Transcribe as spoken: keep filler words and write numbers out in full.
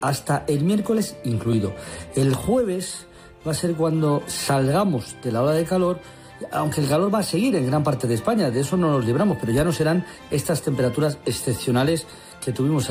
hasta el miércoles incluido. El jueves va a ser cuando salgamos de la ola de calor, aunque el calor va a seguir en gran parte de España, de eso no nos libramos, pero ya no serán estas temperaturas excepcionales que tuvimos